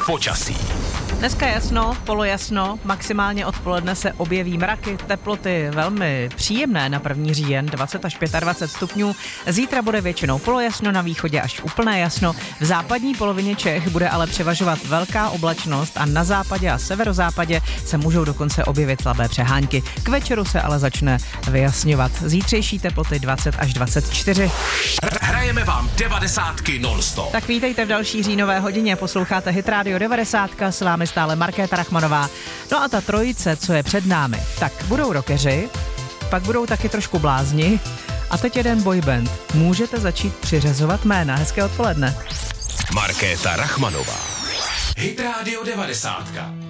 Počasí. Dneska jasno, polojasno, maximálně odpoledne se objeví mraky, teploty velmi příjemné na 1. říjen, 20 až 25 stupňů. Zítra bude většinou polojasno, na východě až úplné jasno. V západní polovině Čech bude ale převažovat velká oblačnost a na západě a severozápadě se můžou dokonce objevit slabé přehánky. K večeru se ale začne vyjasňovat. Zítřejší teploty 20 až 24. Hrajeme vám 90 non-stop. Tak vítejte v další říjnové hodině, posloucháte Hit Radio 90, s vámi stále Markéta Rachmanová. No a ta trojice, co je před námi, tak budou rockeři, pak budou taky trošku blázni a teď jeden boyband. Můžete začít přiřazovat jména. Hezké odpoledne. Markéta Rachmanová. Hit Radio 90.